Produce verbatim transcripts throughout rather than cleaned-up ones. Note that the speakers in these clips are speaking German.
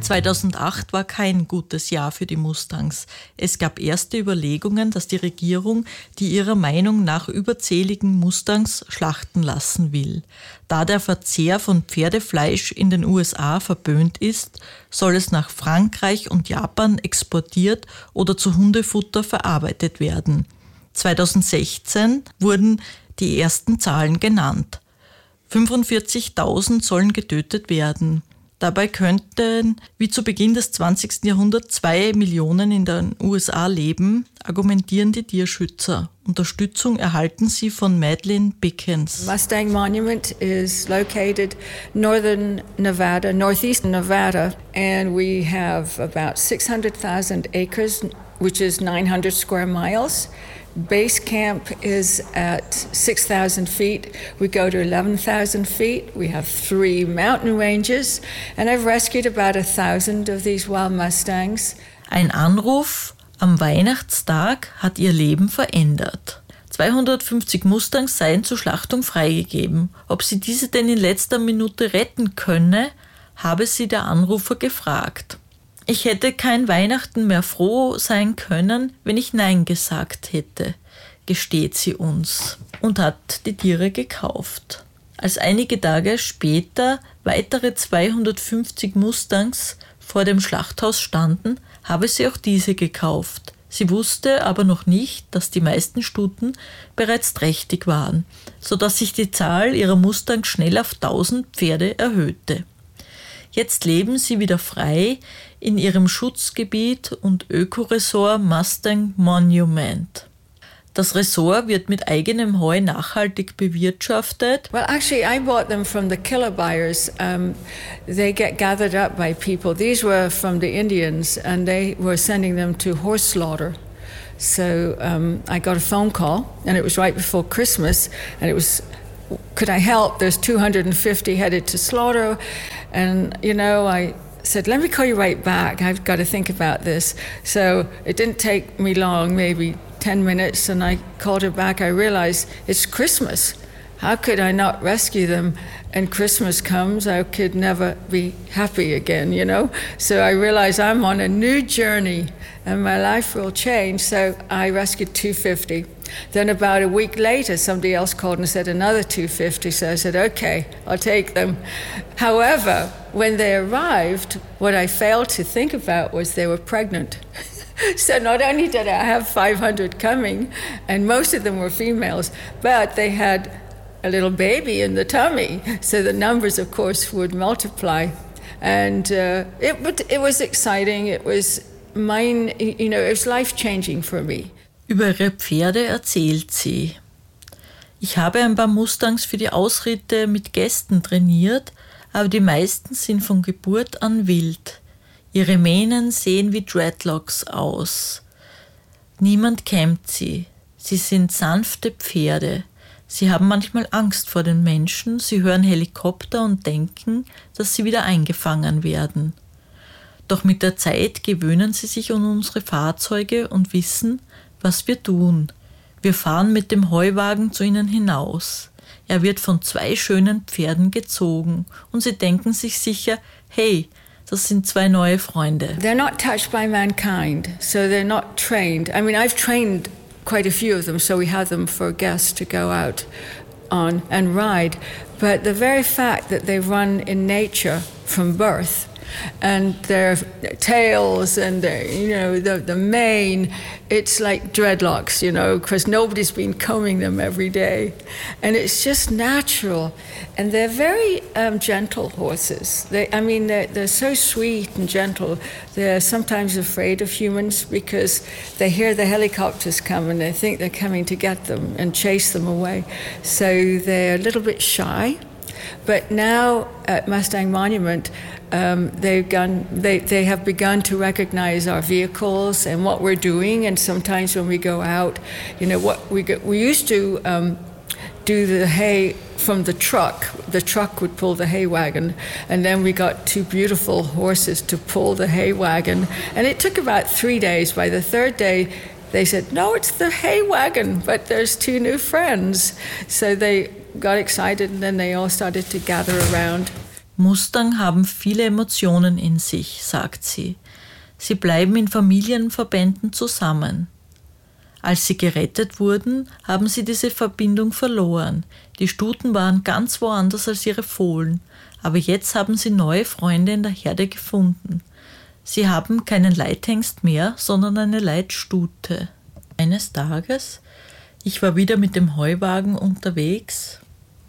zweitausendacht war kein gutes Jahr für die Mustangs. Es gab erste Überlegungen, dass die Regierung die ihrer Meinung nach überzähligen Mustangs schlachten lassen will. Da der Verzehr von Pferdefleisch in den U S A verböhnt ist, soll es nach Frankreich und Japan exportiert oder zu Hundefutter verarbeitet werden. zweitausendsechzehn wurden die ersten Zahlen genannt. fünfundvierzigtausend sollen getötet werden. Dabei könnten, wie zu Beginn des zwanzigsten Jahrhunderts, zwei Millionen in den U S A leben, argumentieren die Tierschützer. Unterstützung erhalten sie von Madeleine Bickens. Mustang Monument is located northern Nevada, northeastern Nevada, and we have about six hundred thousand acres, which is nine hundred square miles. Base camp is at six thousand feet. We go to eleven thousand feet. We have three mountain ranges, and I've rescued about a thousand of these wild Mustangs. Ein Anruf am Weihnachtstag hat ihr Leben verändert. zweihundertfünfzig Mustangs seien zur Schlachtung freigegeben. Ob sie diese denn in letzter Minute retten könne, habe sie der Anrufer gefragt. Ich hätte kein Weihnachten mehr froh sein können, wenn ich Nein gesagt hätte, gesteht sie uns und hat die Tiere gekauft. Als einige Tage später weitere zweihundertfünfzig Mustangs vor dem Schlachthaus standen, habe sie auch diese gekauft. Sie wusste aber noch nicht, dass die meisten Stuten bereits trächtig waren, sodass sich die Zahl ihrer Mustangs schnell auf tausend Pferde erhöhte. Jetzt leben sie wieder frei in ihrem Schutzgebiet und Ökoresort Mustang Monument. Das Resort wird mit eigenem Heu nachhaltig bewirtschaftet. Well, actually, I bought them from the killer buyers. Um, they get gathered up by people. These were from the Indians, and they were sending them to horse slaughter. So um, I got a phone call, and it was right before Christmas, and it was, could I help? There's two hundred fifty headed to slaughter, and, you know, I said, let me call you right back. I've got to think about this. So it didn't take me long, maybe ten minutes, and I called her back. I realized it's Christmas. How could I not rescue them? And Christmas comes, I could never be happy again, you know? So I realized I'm on a new journey and my life will change. So I rescued two hundred fifty. Then about a week later, somebody else called and said another two hundred fifty. So I said, okay, I'll take them. However, when they arrived, what I failed to think about was they were pregnant. So not only did I have five hundred coming, and most of them were females, but they had a little baby in the tummy. So the numbers, of course, would multiply. And uh, it, it was exciting. It was mine, you know, it was life-changing for me. Über ihre Pferde erzählt sie. Ich habe ein paar Mustangs für die Ausritte mit Gästen trainiert, aber die meisten sind von Geburt an wild. Ihre Mähnen sehen wie Dreadlocks aus. Niemand kämmt sie. Sie sind sanfte Pferde. Sie haben manchmal Angst vor den Menschen, sie hören Helikopter und denken, dass sie wieder eingefangen werden. Doch mit der Zeit gewöhnen sie sich an unsere Fahrzeuge und wissen, was wir tun. Wir fahren mit dem Heuwagen zu ihnen hinaus. Er wird von zwei schönen Pferden gezogen und sie denken sich sicher, hey, das sind zwei neue Freunde. They're not touched by mankind, so they're not trained. I mean, I've trained quite a few of them, so we have them for guests to go out on and ride. But the very fact that they run in nature from birth, and their tails and their, you know, the, the mane, it's like dreadlocks, you know, because nobody's been combing them every day. And it's just natural. And they're very um, gentle horses. They, I mean, they're, they're so sweet and gentle. They're sometimes afraid of humans because they hear the helicopters come and they think they're coming to get them and chase them away. So they're a little bit shy. But now at Mustang Monument, um, they've gone, they, they have begun to recognize our vehicles and what we're doing. And sometimes when we go out, you know, what we get, we used to um, do the hay from the truck. The truck would pull the hay wagon. And then we got two beautiful horses to pull the hay wagon. And it took about three days. By the third day, they said, no, it's the hay wagon, but there's two new friends. So they got excited and then they all started to gather around. Mustang haben viele Emotionen in sich, sagt sie. Sie bleiben in Familienverbänden zusammen. Als sie gerettet wurden, haben sie diese Verbindung verloren. Die Stuten waren ganz woanders als ihre Fohlen, aber jetzt haben sie neue Freunde in der Herde gefunden. Sie haben keinen Leithengst mehr, sondern eine Leitstute. Eines Tages, ich war wieder mit dem Heuwagen unterwegs,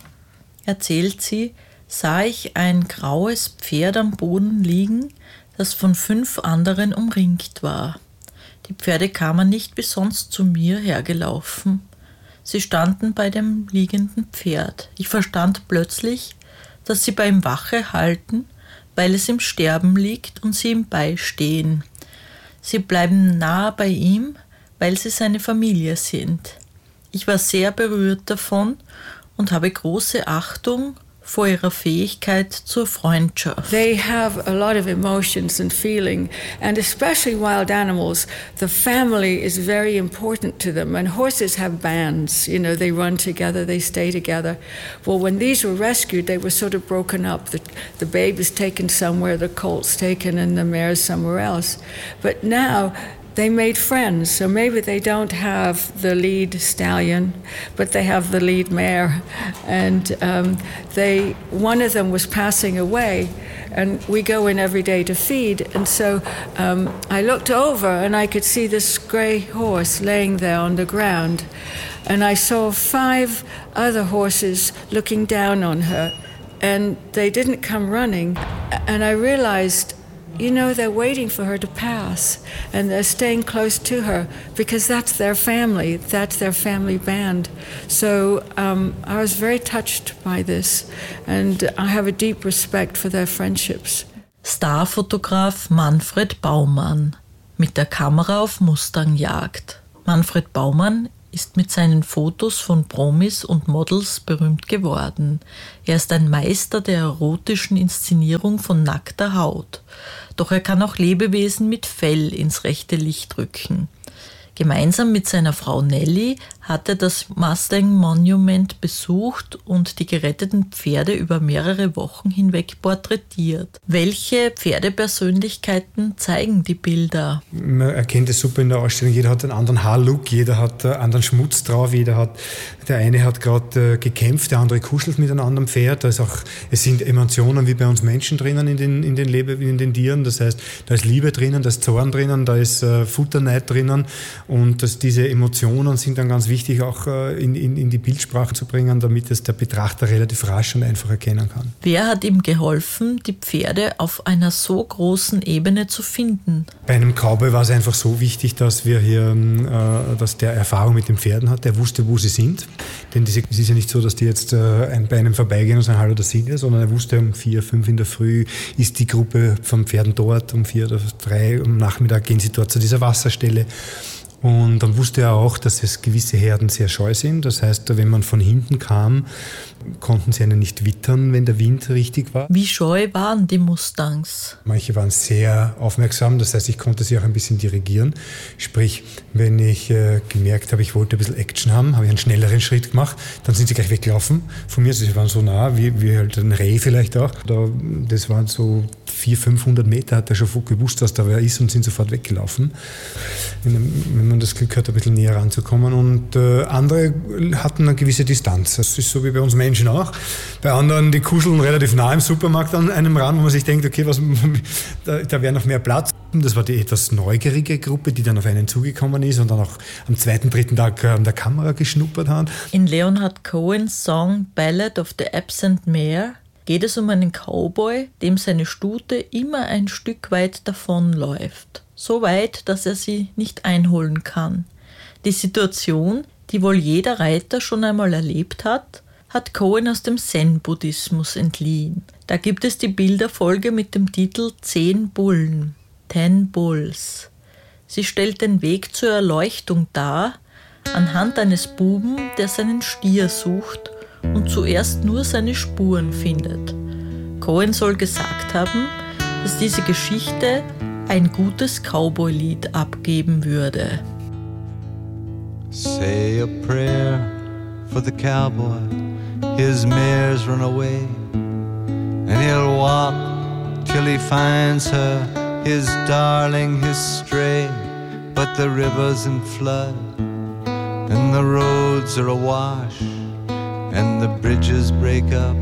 erzählt sie, sah ich ein graues Pferd am Boden liegen, das von fünf anderen umringt war. Die Pferde kamen nicht wie sonst zu mir hergelaufen. Sie standen bei dem liegenden Pferd. Ich verstand plötzlich, dass sie bei ihm Wache halten, weil es im Sterben liegt und sie ihm beistehen. Sie bleiben nah bei ihm, weil sie seine Familie sind. Ich war sehr berührt davon und habe große Achtung vor ihrer Fähigkeit zur Freundschaft. They have a lot of emotions and feeling, and especially wild animals, the family is very important to them. And horses have bands, you know, they run together, they stay together. Well, when these were rescued, they were sort of broken up. The, the babe is taken somewhere, the colt's taken, and the mare's somewhere else. But now, they made friends, so maybe they don't have the lead stallion, but they have the lead mare. And um, they, one of them was passing away, and we go in every day to feed. And so um, I looked over, and I could see this grey horse laying there on the ground. And I saw five other horses looking down on her, and they didn't come running. And I realized, you know, they're waiting for her to pass, and they're staying close to her because that's their family, that's their family band. So um, I was very touched by this, and I have a deep respect for their friendships. Starfotograf Manfred Baumann mit der Kamera auf Mustangjagd. Manfred Baumann ist mit seinen Fotos von Promis und Models berühmt geworden. Er ist ein Meister der erotischen Inszenierung von nackter Haut. Doch er kann auch Lebewesen mit Fell ins rechte Licht rücken. Gemeinsam mit seiner Frau Nelly hat er das Mustang Monument besucht und die geretteten Pferde über mehrere Wochen hinweg porträtiert. Welche Pferdepersönlichkeiten zeigen die Bilder? Man erkennt es super in der Ausstellung. Jeder hat einen anderen Haarlook, jeder hat einen anderen Schmutz drauf, jeder hat, der eine hat gerade äh, gekämpft, der andere kuschelt mit einem anderen Pferd. Da ist auch, es sind Emotionen wie bei uns Menschen drinnen in den, in den Lebe, in den Tieren. Das heißt, da ist Liebe drinnen, da ist Zorn drinnen, da ist äh, Futterneid drinnen. Und dass diese Emotionen sind dann ganz wichtig, auch in, in, in die Bildsprache zu bringen, damit es der Betrachter relativ rasch und einfach erkennen kann. Wer hat ihm geholfen, die Pferde auf einer so großen Ebene zu finden? Bei einem Cowboy war es einfach so wichtig, dass wir hier, äh, dass der Erfahrung mit den Pferden hat, der wusste, wo sie sind. Denn diese, es ist ja nicht so, dass die jetzt äh, bei einem vorbeigehen und sagen, hallo, da sind wir, sondern er wusste, um vier, fünf in der Früh ist die Gruppe von Pferden dort, um vier oder drei am Nachmittag gehen sie dort zu dieser Wasserstelle. Und dann wusste er auch, dass es gewisse Herden sehr scheu sind. Das heißt, wenn man von hinten kam, konnten sie einen nicht wittern, wenn der Wind richtig war. Wie scheu waren die Mustangs? Manche waren sehr aufmerksam, das heißt, ich konnte sie auch ein bisschen dirigieren. Sprich, wenn ich äh, gemerkt habe, ich wollte ein bisschen Action haben, habe ich einen schnelleren Schritt gemacht, dann sind sie gleich weggelaufen von mir. Sie waren so nah, wie, wie halt ein Reh vielleicht auch. Da, das waren so vierhundert, fünfhundert Meter, hat er schon gewusst, dass da wer ist und sind sofort weggelaufen. Wenn, wenn man das Glück hat, ein bisschen näher ranzukommen. Und äh, andere hatten eine gewisse Distanz. Das ist so wie bei uns Menschen auch. Bei anderen, die kuscheln relativ nah im Supermarkt an einem ran, wo man sich denkt, okay, was, da, da wäre noch mehr Platz. Das war die etwas neugierige Gruppe, die dann auf einen zugekommen ist und dann auch am zweiten, dritten Tag an der Kamera geschnuppert hat. In Leonard Cohens Song Ballad of the Absent Mare geht es um einen Cowboy, dem seine Stute immer ein Stück weit davonläuft. So weit, dass er sie nicht einholen kann. Die Situation, die wohl jeder Reiter schon einmal erlebt hat, hat Cohen aus dem Zen-Buddhismus entliehen. Da gibt es die Bilderfolge mit dem Titel Zehn Bullen, Ten Bulls. Sie stellt den Weg zur Erleuchtung dar, anhand eines Buben, der seinen Stier sucht und zuerst nur seine Spuren findet. Cohen soll gesagt haben, dass diese Geschichte ein gutes Cowboy-Lied abgeben würde. Say a prayer for the cowboy, his mares run away, and he'll walk till he finds her, his darling, his stray. But the river's in flood, and the roads are awash, and the bridges break up,